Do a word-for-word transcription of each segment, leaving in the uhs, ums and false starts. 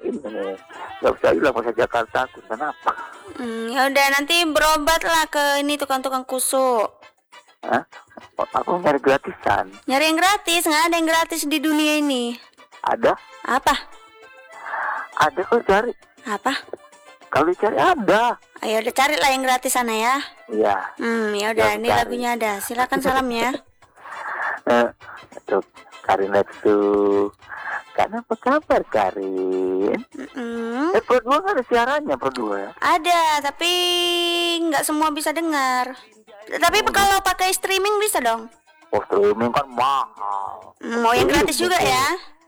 ini. Gak usah hilang masa Jakarta aku. Kenapa? Hmm, ya udah nanti berobat lah ke ini tukang-tukang kusuk. Hah? Aku nyari gratisan. Nyari yang gratis, nggak ada yang gratis di dunia ini. Ada? Apa? Ada kok cari. Apa? Kalau dicari ada. Ayo udah cari lah yang gratis sana ya. Iya. Hmm, ya udah ini cari. lagunya ada. Silakan salamnya. Eh, untuk Karin Letsu. Kan apa kabar Karin? Mm-mm. Eh Pro dua kan ada siarannya Pro dua ya? Ada, tapi nggak semua bisa dengar. Tapi Oh, kalau pakai streaming bisa dong. Oh streaming kan mahal. Hmm, mau yang gratis juga ya?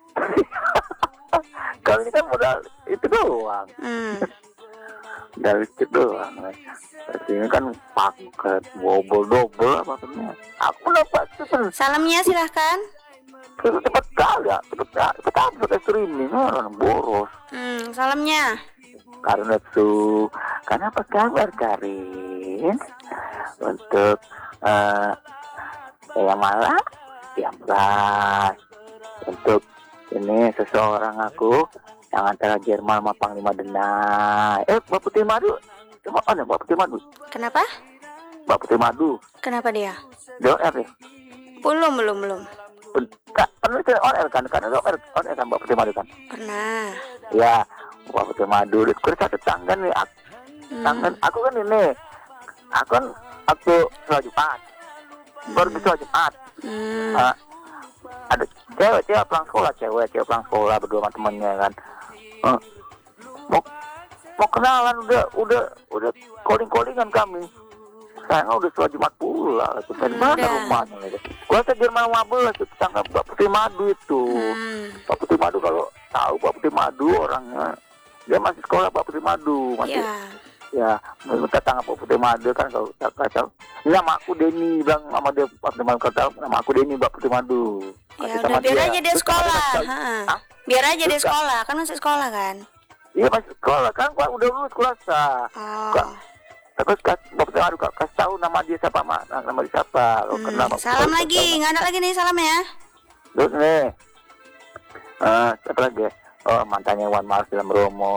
Kalau ini kan modal itu doang. Hmm. Modal itu doang. Ini kan paket double-double apa namanya. Aku dapat itu Salamnya silahkan. cepat kali ya. Cepat kali. Cepat pakai streaming orang boros. Hmm, salamnya. Karin Letsu. Kan apa kabar Karin? Untuk uh, yang malah jam belas. Untuk ini seseorang aku yang antara Jerman sama Panglima Denai. Eh, Mbak Putih Madu. Coba on ya, Mbak Putih Madu. Kenapa? Mbak Putih Madu. Kenapa dia? Dia on air ya? Belum, belum, belum. Kak, kan itu on air kan? Kan on air, on air kan Mbak Putih Madu kan? Pernah. Ya, Mbak Putih Madu. Itu kan satu tangga nih. Aku, Hmm. tangga, aku kan ini. Aku kan, aku sholat Jumat. Baru bisa sholat Jumat. Hmm. Uh, ada cewek cewek pulang sekolah cewek cewek pulang sekolah berdua sama temennya kan uh, mau mau kenalan udah udah udah calling callingan kami saya udah sholat Jumat pula itu dari Hmm, mana udah. rumahnya gitu. Gua tadi Jerman lima belas itu tangga Mbak Putih Madu itu. Hmm. Mbak Putih Madu kalau tahu Mbak Putih Madu orangnya dia masih sekolah Mbak Putih Madu masih Ya. ya minta tangan Mbak Putih Madu kan kalau tak kacau ini nama aku Denny bilang sama dia Mbak Putih Madu kata nama aku Denny Mbak Putih Madu. Ya Kasih sama udah biar dia. aja dia Terus sekolah. kata dia, Ha. "Hah? Biar aja dia Terus, sekolah, kan masih sekolah kan? Iya masih sekolah kan gua udah lulus kelas sah. Oh. Kak, terus kas Mbak Putih Madu kak kasih tahu nama dia siapa mak nama dia siapa. Lo Hmm, kenal Mbak Putih salam Madu, lagi, tahu. nggak ada lagi nih salam ya. Terus nih eh apa lagi ya? Oh mantannya Wan Mars dalam Romo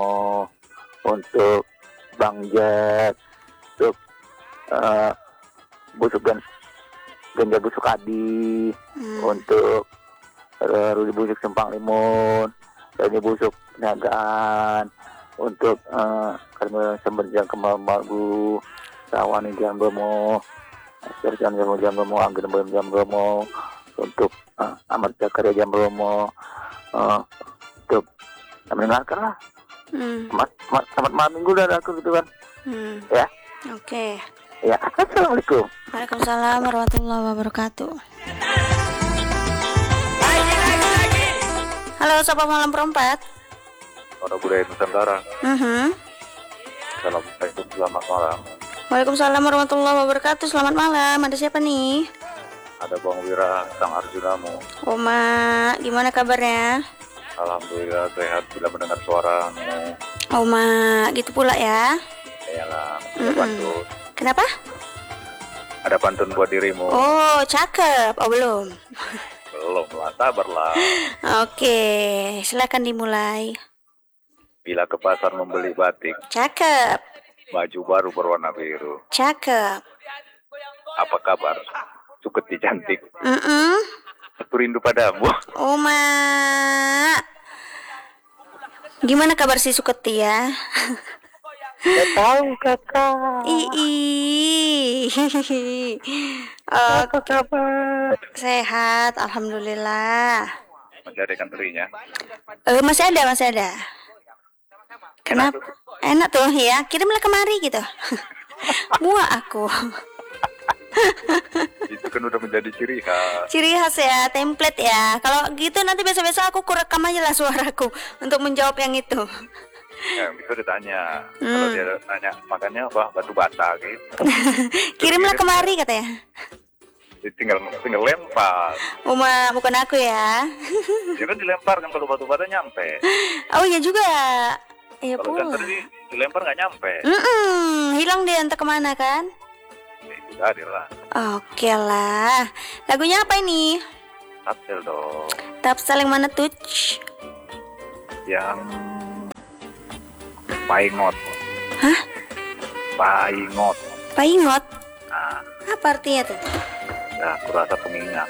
untuk Bang Jet untuk eh busuk dan Genja Busuk Adi Hmm. untuk uh, Rudi Busuk Sempang Limun Dani Busuk Niagaan untuk uh, Karmel Semberjang Kemal Bagu Sawani Jam Bromo Serjan Jam Jam Bromo Angger Jam Bromo untuk uh, Amar Jakarta Jam Bromo uh, untuk uh, mendengarkan lah Hmm. selamat, selamat, selamat malam minggu dan aku gitu kan Hmm. ya Oke. ya assalamualaikum. Waalaikumsalam warahmatullahi wabarakatuh. Halo, Sobat Malam Perempat. Para budaya Nusantara. Mhm. Assalamualaikum, selamat malam. Waalaikumsalam warahmatullahi wabarakatuh. Selamat malam. Ada siapa nih? Ada Bang Wira, Sang Arjunamu. Oma, gimana kabarnya? Alhamdulillah sehat bila mendengar suaramu. Oma, gitu pula ya. Iyalah, ada Mm-mm. pantun. Kenapa? Ada pantun buat dirimu. Oh, cakep. Oh, belum. Belum lah, sabarlah. Oke, silakan dimulai. Bila ke pasar membeli batik, Cakep. baju baru berwarna biru. Cakep. Apa kabar? Suketi cantik. Mm-mm. Aku rindu padamu. Oma. Gimana kabar si Suketi ya? Gak tahu kakak. Ii. Apa kabar? Sehat, alhamdulillah. Masih ada ikan terinya. Eh masih ada, masih ada. Kenapa? Enak tuh ya. Kirimlah kemari gitu. Buah aku. Itu kan udah menjadi ciri khas. Ciri khas ya, template ya. Kalau gitu nanti biasa-biasa aku kurekam aja lah suaraku untuk menjawab yang itu. Ya, bisa ditanya. Hmm. Kalau dia tanya makannya apa, batu bata gitu. Kirimlah kemari katanya. Jadi tinggal tinggal lempar. Uma, bukan aku ya. Dia kan dilempar kan kalau batu bata nyampe. Oh iya juga. Iya Kalau ikan pula. teri dilempar nggak nyampe. Mm-mm, hilang dia entah kemana kan? Ya, itu hadir lah. Oke lah. Lagunya apa ini? Tapsel dong. Tapsel yang mana tuh? Yang Paingot. Hah? Paingot. Paingot? Nah, Apa artinya tuh? ya aku rasa pengingat.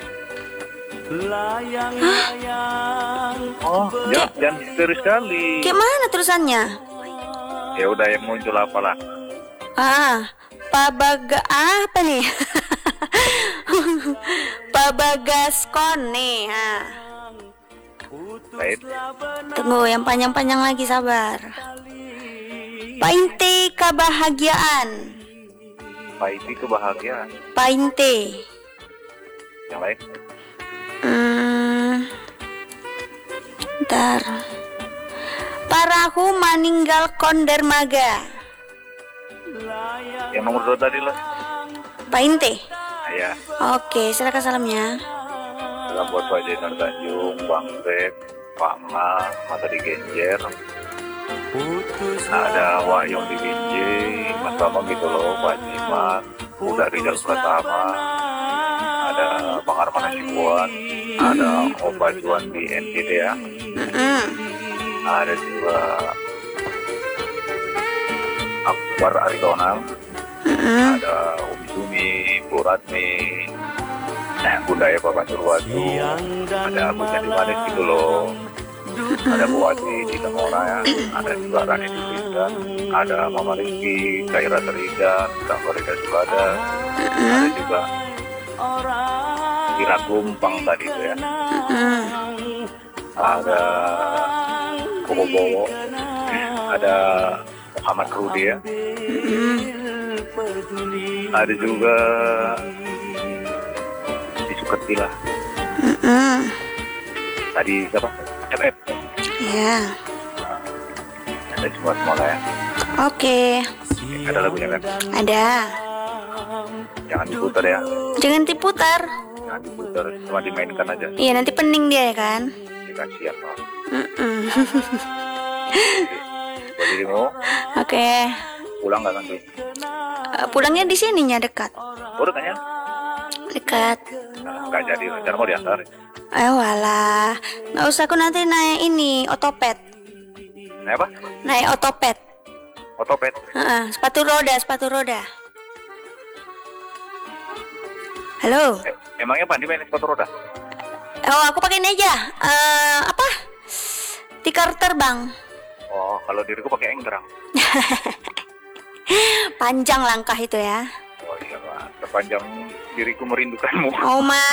Oh, jangan, jangan serius sekali. Gimana tulisannya? Ya udah yang muncul apalah. Ah, Pabaga apa nih? Pabagaskon nih. Ha. Baik. Tunggu yang panjang-panjang lagi, sabar. Painte kebahagiaan. Paiti kebahagiaan. Painte. Yang lain. Hmm. Bentar. Parahu meninggalkan dermaga. Yang nomor dua tadi lah. Painte. Ya. Oke, silakan salamnya. Salam buat Pak Jenar Tanjung, Bang Rep, Pak Ma, Mata di Genjer. Ada Wahyong di Binjai, Mas Bambang gitu loh, Pak Jimat, Uda Rizal Pratama. Ada Bang Arman Hasibuan, ada Om Bajuan di N T D ya. Mm-mm. Ada juga Akbar Aridonal. Mm-mm. Ada Umi Sumi, Bu Ratmi, eh, Bunda Eva Pansurwatu, ada Bu Jadi Manis gitu loh, ada Bu Wati di Temora ya, ada juga Rani Dipindan, ada Mama Rizky, Kaira Teridan, Kang Farida Sulada, ada juga Kira Kumpang tadi itu ya, Mm-mm. ada Koko Bowo, ada Muhammad Rudi ya. Ada juga di Suketi lah. Mm-mm. Tadi siapa? F F. Ya. Ada semua semua lah ya. Oke. Ada lagunya kan? Ada. Jangan diputar ya. Jangan diputar. Jangan diputar. Cuma dimainkan aja. Iya, nanti pening dia ya kan. Jika siap lah. Mm-mm. Buat dirimu, Oke. pulang nggak nanti? Eh, pulangnya di sininya dekat. Udah kan ya? Dekat. Nah, nggak jadi. Rencana mau diantar. Eh walah. Nggak usah, aku nanti naik ini otopet. Nah apa? Naik otopet. Otopet. Heeh, sepatu roda, sepatu roda. Halo. Eh, emangnya Pandi main sepatu roda? Oh, aku pakai ini aja. Eh, apa? Tikar terbang. Oh, kalau diriku pakai enggrang. Panjang langkah itu ya. Oh iya lah. Sepanjang diriku merindukanmu. Oh, ma.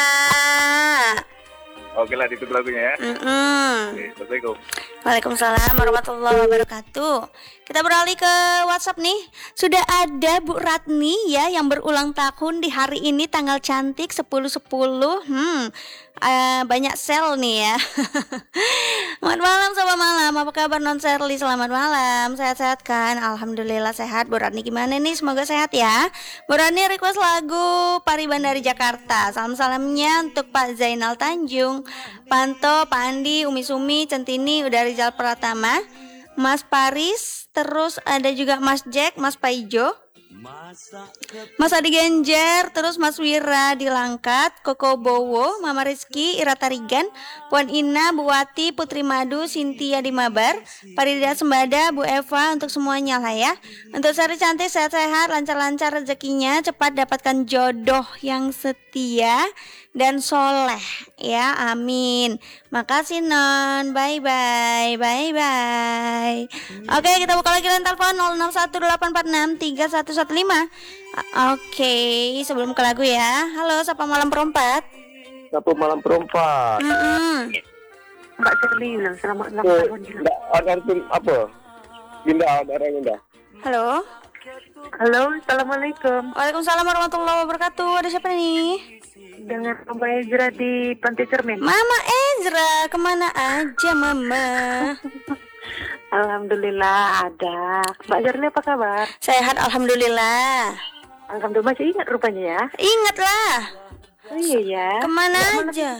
Oke lah, itu lagunya ya. Mm-mm. Oke, Assalamualaikum. Waalaikumsalam warahmatullahi wabarakatuh. Kita beralih ke WhatsApp nih. Sudah ada Bu Ratni ya yang berulang tahun di hari ini, tanggal cantik sepuluh sepuluh. Hmm, uh, banyak sel nih ya. Selamat malam, sobat malam. Apa kabar non Serly? Selamat malam. Sehat-sehat kan? Alhamdulillah sehat. Bu Ratni gimana nih? Semoga sehat ya. Bu Ratni request lagu Pariban dari Jakarta. Salam-salamnya untuk Pak Zainal Tanjung, Panto, Pak Andi, Umi Sumi, Centini, udah Rizal Pratama, Mas Paris, terus ada juga Mas Jack, Mas Paijo, Mas Adi Genjer, terus Mas Wira di Langkat, Koko Bowo, Mama Rizky, Ira Tarigan, Puan Ina, Bu Wati, Putri Madu, Sintia di Mabar, Parida Sembada, Bu Eva, untuk semuanya lah ya. Untuk Sari cantik, sehat-sehat, lancar-lancar rezekinya, cepat dapatkan jodoh yang setia dan soleh ya, amin. Makasih non, bye bye, bye bye. Oke, kita buka lagi line telepon nol enam satu delapan empat enam tiga satu satu lima. Oke, sebelum ke lagu ya. Halo, sapa malam perempat. Sapa malam perempat. Mm-mm. Mbak Serly bilang selamat ulang Oh, tahun. enggak ada tim apa? Dinda, ada orang Dinda. Halo. Halo, assalamualaikum. Waalaikumsalam warahmatullahi wabarakatuh. Ada siapa nih? Dengan Mama Ezra di Pantai Cermin. Mama Ezra, kemana aja Mama? Alhamdulillah ada. Mbak Serly apa kabar? Sehat alhamdulillah. Alhamdulillah, masih ingat rupanya ya. Ingatlah. Oh iya ya. Kemana Nggak aja?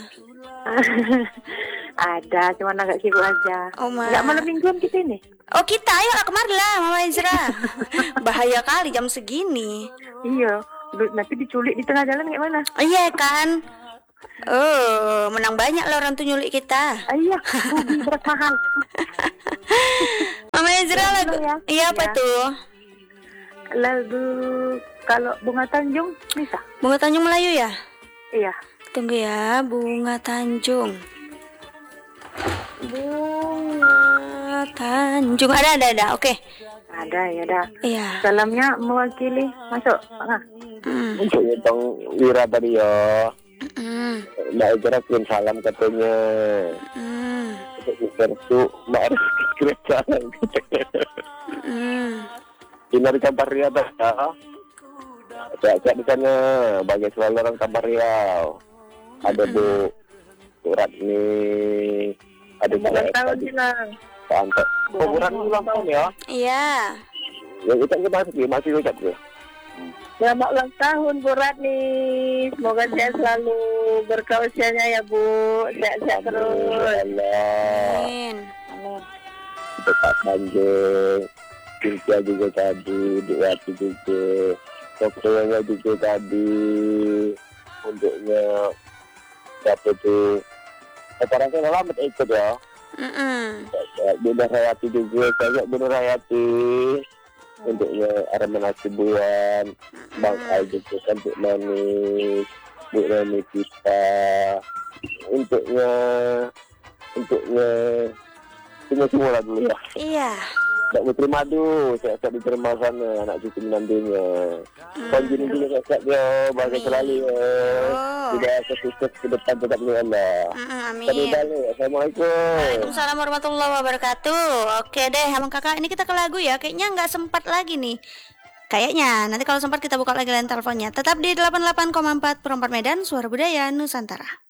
Ada, cuma agak sibuk aja. Oh, Ma. Nggak malam mingguan kita ini. Oh kita, ayo lah kemari lah Mama Ezra. Bahaya kali jam segini. Iya, lu- nanti diculik di tengah jalan kayak mana? Iya kan. Oh, menang banyak lah orang tuh nyulik kita. Ah, iya, rugi berat mahal. Mama Ezra lagu. dulu ya. Iya, apa Ya. tuh? Lagu kalau Bunga Tanjung bisa? Bunga Tanjung Melayu ya? Iya. Tunggu ya, Bunga Tanjung. Bunga Tanjung. Ada, ada, ada. Oke. Ada ya, ada. Iya. Salamnya mewakili masuk. Ah. Hmm. Untuk Bang Wira tadi ya. Hmm. Mbak Ejra kirim salam katanya. Hmm. Untuk Mister Su, Mbak Aris kirim salam. Hmm. Ini dari kabar Riau dah ya. Sehat-sehat di sana. Bagi selalu orang kabar Riau. Ada Bu Bu Ratni. Ada Ulang saya tahun tadi. silang. Pantai. Oh, Bu Ratni ulang tahun ya. Iya. Ya kita kita masih masih ucap ya. Selamat ulang tahun Bu Ratni. Semoga sehat selalu. Berkah usianya ya Bu. Sehat-sehat terus. Allah. Amin. Untuk Pak Tanjung, Cynthia juga tadi, Diwati juga, dokternya juga tadi, untuknya siapa tuh? Saya rasa lama ikut ya. Mm-mm. Bunda Hayati juga, saya Bunda Hayati. Untuknya Arman Hasibuan, Bang Al juga kan untuk Manis, Bu Rani kita, untuknya, untuknya, semua semua lah dulu ya. Iya. Mbak Putri Madu, sehat-sehat diterima sana, anak cucu menantunya. Kau gini juga sehat ya, bahagia selalu ya. Oh. Tidak sukses ke depan tetap dengan Allah. Mm-mm, Tadi amin. balik, Assalamualaikum. Waalaikumsalam warahmatullahi wabarakatuh. Oke deh, emang kakak ini kita ke lagu ya. Kayaknya nggak sempat lagi nih. Kayaknya nanti kalau sempat kita buka lagi line teleponnya. Tetap di delapan puluh delapan koma empat Perempat Medan, Suara Budaya Nusantara.